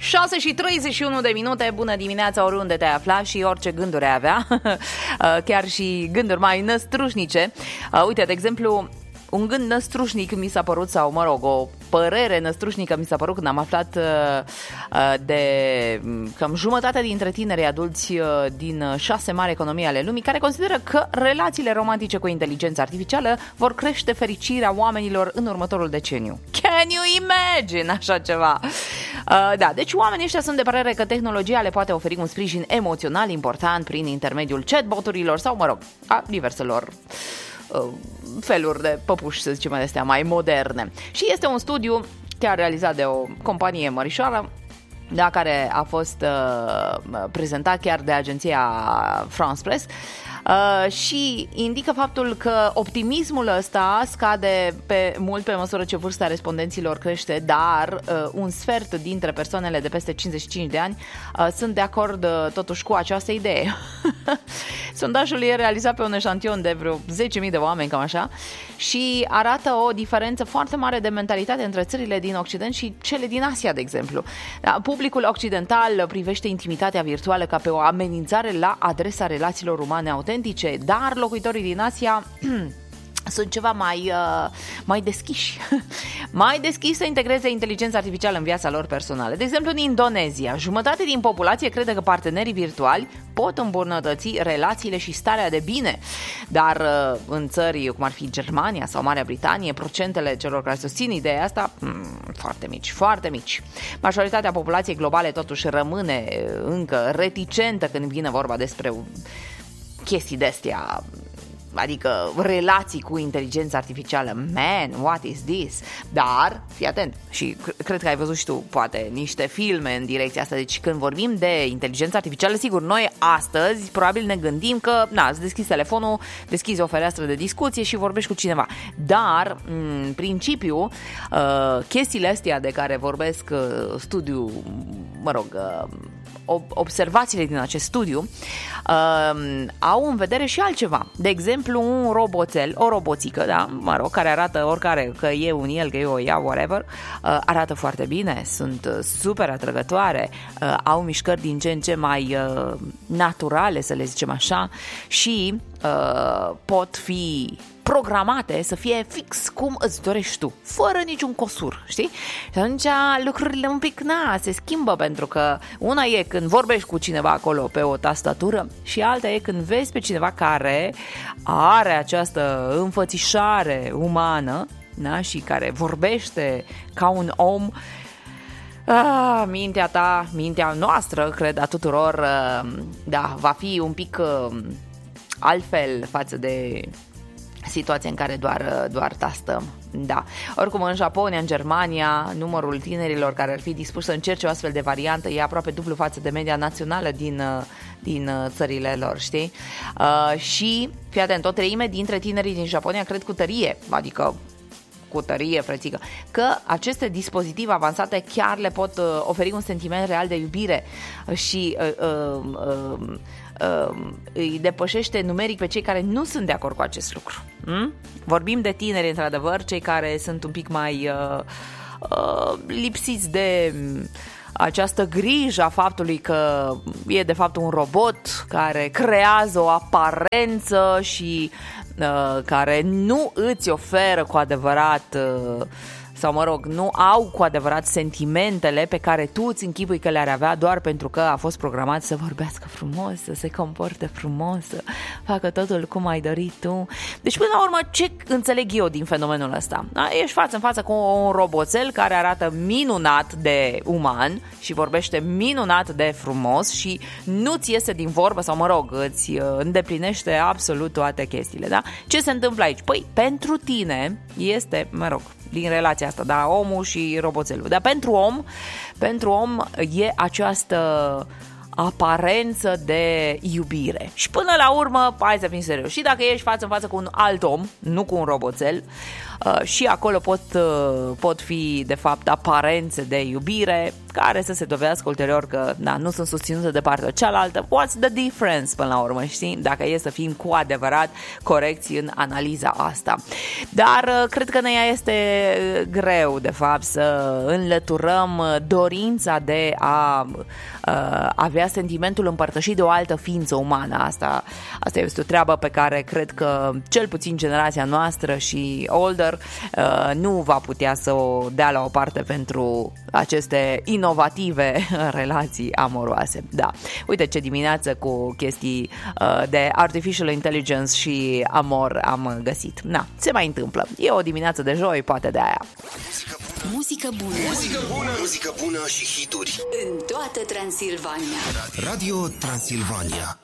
6:31, bună dimineața oriunde te afla și orice gânduri ai avea, chiar și gânduri mai năstrușnice. Uite, de exemplu, un gând năstrușnic mi s-a părut, sau mă rog, o părere năstrușnică mi s-a părut când am aflat de cam jumătate dintre tinerii adulți din 6 mari economii ale lumii care consideră că relațiile romantice cu inteligența artificială vor crește fericirea oamenilor în următorul deceniu. Can you imagine așa ceva? Da, deci oamenii ăștia sunt de părere că tehnologia le poate oferi un sprijin emoțional important prin intermediul chatboturilor sau, mă rog, a diverselor feluri de păpuși, să zicem, astea mai moderne. Și este un studiu chiar realizat de o companie mărișoară, da, care a fost prezentat chiar de agenția France Press și indică faptul că optimismul ăsta scade mult pe măsură ce vârsta respondenților crește, dar un sfert dintre persoanele de peste 55 de ani sunt de acord totuși cu această idee. Sondajul e realizat pe un eșantion de vreo 10.000 de oameni, cam așa, și arată o diferență foarte mare de mentalitate între țările din Occident și cele din Asia, de exemplu. Publicul occidental privește intimitatea virtuală ca pe o amenințare la adresa relațiilor umane autentice, dar locuitorii din Asia sunt ceva mai deschiși. Mai deschiși să integreze inteligența artificială în viața lor personală. De exemplu, în Indonezia, jumătate din populație crede că partenerii virtuali pot îmbunătăți relațiile și starea de bine. Dar în țări cum ar fi Germania sau Marea Britanie, procentele celor care susțin ideea asta foarte mici, foarte mici. Majoritatea populației globale totuși rămâne încă reticentă când vine vorba despre chestii de-astea, adică relații cu inteligența artificială. Man, what is this? Dar, fii atent, și cred că ai văzut și tu, poate, niște filme în direcția asta. Deci când vorbim de inteligența artificială, sigur, noi astăzi probabil ne gândim că, îți deschizi telefonul, deschizi o fereastră de discuție și vorbești cu cineva. Dar, în principiu, chestiile astea de care vorbesc studiu, mă rog, observațiile din acest studiu au în vedere și altceva. De exemplu, un roboțel, o roboțică, da, mă rog, care arată oricare, că e un el, că e o ea, whatever, arată foarte bine, sunt super atrăgătoare, au mișcări din ce în ce mai naturale, să le zicem așa, și pot fi programate să fie fix cum îți dorești tu, fără niciun cosur, știi? Și atunci lucrurile un pic, se schimbă, pentru că una e când vorbești cu cineva acolo pe o tastatură și alta e când vezi pe cineva care are această înfățișare umană, da? Și care vorbește ca un om. Mintea ta, mintea noastră, cred, a tuturor, da, va fi un pic altfel față de situația în care doar tastăm. Da. Oricum, în Japonia, în Germania, numărul tinerilor care ar fi dispuși să încerce o astfel de variantă e aproape dublu față de media națională din țările lor, știi? Și, fii atent, o treime dintre tinerii din Japonia cred cu tărie, adică cu tărie, frățică, că aceste dispozitive avansate chiar le pot oferi un sentiment real de iubire și îi depășește numeric pe cei care nu sunt de acord cu acest lucru. Vorbim de tineri, într-adevăr, cei care sunt un pic mai lipsiți de această grijă a faptului că e de fapt un robot care creează o aparență și care nu îți oferă cu adevărat sau, mă rog, nu au cu adevărat sentimentele pe care tu îți închipui că le-ar avea doar pentru că a fost programat să vorbească frumos, să se comporte frumos, să facă totul cum ai dorit tu. Deci, până la urmă, ce înțeleg eu din fenomenul ăsta? Da? Ești față în față cu un roboțel care arată minunat de uman și vorbește minunat de frumos și nu-ți iese din vorbă sau, mă rog, îți îndeplinește absolut toate chestiile, da? Ce se întâmplă aici? Păi, pentru tine este, mă rog, din relația asta, da, omul și roboțelul. Dar pentru om e această aparență de iubire. Și până la urmă, hai să fim serios, și dacă ești față în față cu un alt om, nu cu un roboțel, și acolo pot fi de fapt aparențe de iubire care să se dovedească ulterior că nu sunt susținute de partea cealaltă. What's the difference până la urmă, știi? Dacă e să fim cu adevărat corecți în analiza asta. Dar cred că ne este greu, de fapt, să înlăturăm dorința de a avea sentimentul împărtășit de o altă ființă umană. Asta este o treabă pe care cred că cel puțin generația noastră și older nu va putea să o dea la o parte pentru aceste inovative relații amoroase. Da, uite ce dimineață cu chestii de artificial intelligence și amor am găsit. Se mai întâmplă. E o dimineață de joi, poate de aia. Muzică bună. Muzică bună. Muzică bună și hituri. În toată Transilvania. Radio Transilvania.